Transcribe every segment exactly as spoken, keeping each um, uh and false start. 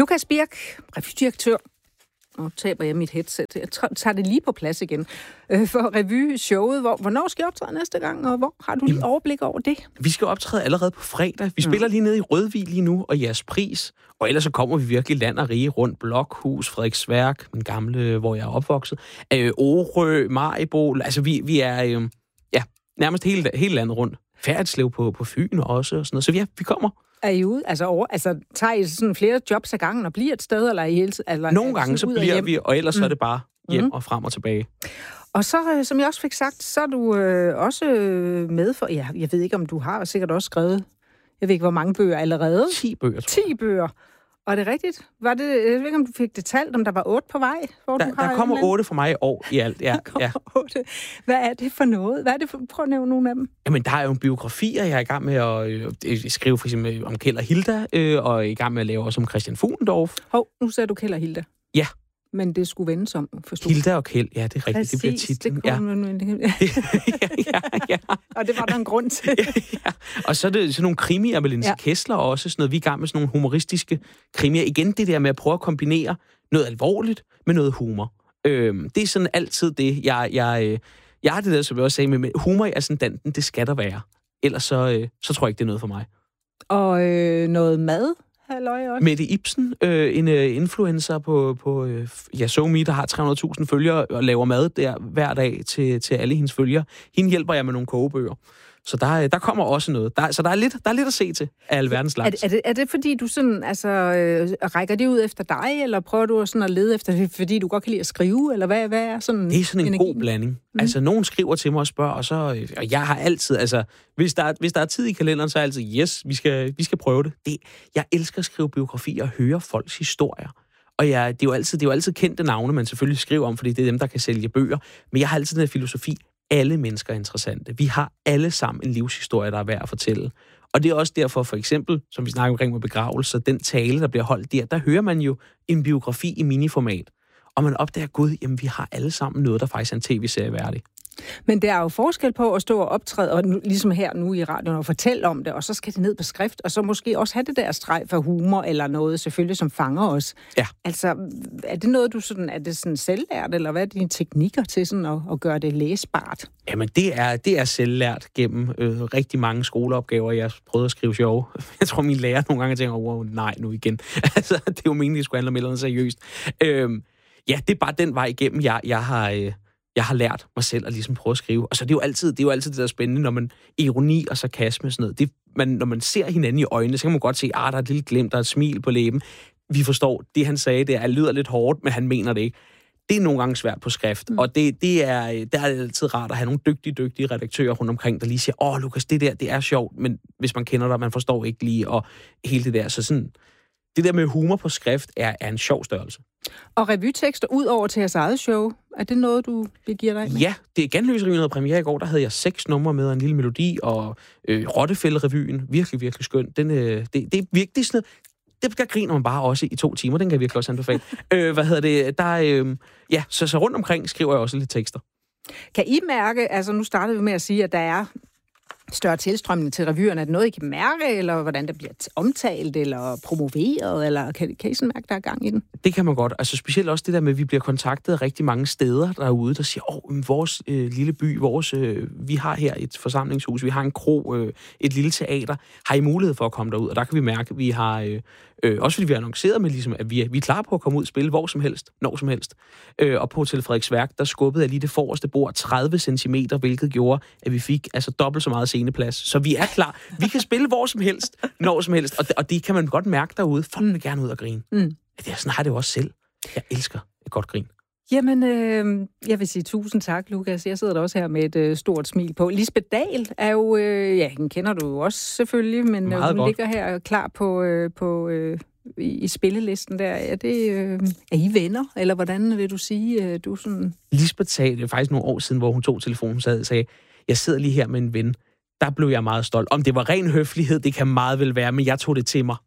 Lukas Birk, revydirektør. Nu taber jeg mit headset. Jeg tager det lige på plads igen. Øh, for revyshowet. Hvor, hvornår skal I optræde næste gang, og hvor har du lige overblik over det? Vi skal optræde allerede på fredag. Vi spiller lige nede i Rødvig lige nu, og jeres pris. Og ellers så kommer vi virkelig land og rige rundt. Blokhus, Frederiksværk, den gamle, hvor jeg er opvokset. Øh, Orø, Maribo. Altså, vi, vi er øh, ja, nærmest hele, hele landet rundt. Færdslev på, på Fyn også, og sådan noget. Så ja, vi kommer. Er I ude? Altså, over, altså tager I sådan flere jobs ad gangen og bliver et sted, eller er I hele eller Nogle gange så bliver vi, og ellers mm. så er det bare hjem mm. og frem og tilbage. Og så, som jeg også fik sagt, så er du øh, også med for... Ja, jeg ved ikke, om du har sikkert også skrevet... Jeg ved ikke, hvor mange bøger allerede. ti bøger, ti bøger. Og er det rigtigt? Var det, jeg ved ikke, om du fik det talt, om der var otte på vej? Hvor der, du har der kommer otte for mig i år i alt, ja. ja. Hvad er det for noget? Hvad er det for, prøv at nævne nogle af dem. Jamen, der er jo en biografi, og jeg er i gang med at øh, skrive for eksempel om Kjeld og Hilda, øh, og i gang med at lave også om Christian Fuglendorf. Hov, nu sagde du Kjeld og Hilda. Ja. Men det skulle vendes om, forstår Hilda og Kjeld, ja, det er rigtigt. Præcis, det bliver titlen. Det kunne... ja. ja, ja, ja. Og det var der en grund til. ja, ja. Og så er det sådan nogle krimier med Linse ja. Kessler også, sådan noget. Vi er i gang med sådan nogle humoristiske krimier. Igen det der med at prøve at kombinere noget alvorligt med noget humor. Øhm, det er sådan altid det, jeg... jeg, jeg har det der, som jeg også sagde, med humor i ascendanten, det skal der være. Ellers så, øh, så tror jeg ikke, det er noget for mig. Og øh, noget mad? Halløj, Mette Ibsen, øh, en øh, influencer på, på øh, ja, SoMe, der har tre hundrede tusind følgere og laver mad der hver dag til, til alle hendes følgere. Hende hjælper jeg med nogle kogebøger. Så der, der kommer også noget. Der, så der er, lidt, der er lidt at se til af alverdens slags. Er det, er, det, er det fordi, du sådan, altså, øh, rækker det ud efter dig, eller prøver du sådan at lede efter det, fordi du godt kan lide at skrive, eller hvad, hvad er sådan Det er sådan en energien? god blanding. Mm. Altså, nogen skriver til mig og spørger, og så, og jeg har altid, altså, hvis der, hvis der er tid i kalenderen, så er jeg altid, yes, vi skal, vi skal prøve det. det. Jeg elsker at skrive biografier og høre folks historier. Og jeg, det, er jo altid, det er jo altid kendte navne, man selvfølgelig skriver om, fordi det er dem, der kan sælge bøger. Men jeg har altid den her filosofi, alle mennesker er interessante. Vi har alle sammen en livshistorie, der er værd at fortælle. Og det er også derfor, for eksempel, som vi snakker omkring med begravelser, den tale, der bliver holdt der, der hører man jo en biografi i miniformat. Og man opdager, gud, jamen vi har alle sammen noget, der faktisk er en tv-serie værdig. Men der er jo forskel på at stå og optræde, og nu, ligesom her nu i radioen, og fortælle om det, og så skal det ned på skrift, og så måske også have det der streg for humor, eller noget selvfølgelig, som fanger os. Ja. Altså, er det noget, du sådan, er det sådan selvlært, eller hvad er dine teknikker til sådan at, at gøre det læsbart? Jamen, det er, det er selvlært gennem øh, rigtig mange skoleopgaver, jeg har prøvet at skrive sjov. Jeg tror, mine lærer nogle gange tænker, wow, nej, nu igen. Altså, det er jo meningen, at det skulle handle om noget seriøst. Øhm, ja, det er bare den vej igennem, jeg, jeg har... Øh, Jeg har lært mig selv at ligesom prøve at skrive. Og så det er jo altid det, er jo altid det der spændende, når man ironi og sarkasme og sådan noget. Det, man, når man ser hinanden i øjnene, så kan man godt se, at der er et lille glimt, der er et smil på læben. Vi forstår, det han sagde, det er, lyder lidt hårdt, men han mener det ikke. Det er nogle gange svært på skrift. Mm. Og det, det er, der er det altid rart at have nogle dygtige, dygtige redaktører rundt omkring, der lige siger, åh, Lukas, det der, det er sjovt, men hvis man kender dig, man forstår ikke lige, og hele det der. Så sådan, det der med humor på skrift er, er en sjov størrelse. Og revytekster ud over til jeres eget show, er det noget, du begiver dig med? Ja, det er Ganløs-revyen, der premiere i går. Der havde jeg seks numre med en lille melodi, og øh, Rottefælde-revyen, virkelig, virkelig skøn. Den, øh, det, det er virkelig sådan noget, det skal griner man bare også i to timer, den kan jeg virkelig også anbefale. øh, hvad hedder det? Der, øh, ja, så, så rundt omkring skriver jeg også lidt tekster. Kan I mærke, altså nu startede vi med at sige, at der er større tilstrømning til revyerne, er det noget, I kan mærke, eller hvordan det bliver omtalt, eller promoveret, eller kan, kan I sådan mærke, der er gang i den? Det kan man godt. Altså specielt også det der med, at vi bliver kontaktet af rigtig mange steder derude, der siger, åh, oh, vores øh, lille by, vores, øh, vi har her et forsamlingshus, vi har en kro, øh, et lille teater, har I mulighed for at komme derud? Og der kan vi mærke, at vi har, øh, øh, også fordi vi har annonceret med, ligesom, at vi er, vi er klar på at komme ud og spille hvor som helst, når som helst. Øh, og på Hotel Frederiksværk, der skubbede jeg lige det forreste bord tredive centimeter, hvilket gjorde, at vi fik altså dobbelt så meget sceneplads. Så vi er klar. Vi kan spille hvor som helst, når som helst. Og det, og det kan man godt mærke derude. Folk vil gerne ud og grine. Mm. Det er sådan har det jo også selv. Jeg elsker et godt grin. Jamen, øh, jeg vil sige tusind tak, Lukas. Jeg sidder da også her med et øh, stort smil på. Lisbeth Dahl er jo, øh, ja, den kender du jo også selvfølgelig, men øh, hun godt. ligger her klar på, øh, på øh, i, i spillelisten der. Er, det, øh, er I venner, eller hvordan vil du sige? Øh, du sådan... Lisbeth sagde det faktisk nogle år siden, hvor hun tog telefonen og sagde, jeg sidder lige her med en ven. Der blev jeg meget stolt. Om det var ren høflighed, det kan meget vel være, men jeg tog det til mig.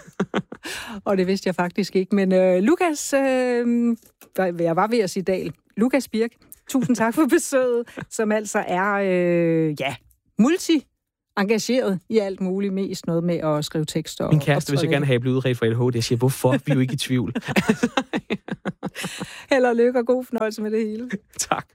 Og det vidste jeg faktisk ikke. Men øh, Lukas, øh, jeg var ved at sige Dahl. Lukas Birk, tusind tak for besøget, som altså er, øh, ja, multi engageret i alt muligt, mest noget med at skrive tekster. Min kæreste vil så gerne have, at jeg bliver udredt for A D H D. Jeg siger, hvorfor? Vi er jo ikke i tvivl. Held og lykke og god fornøjelse med det hele. Tak.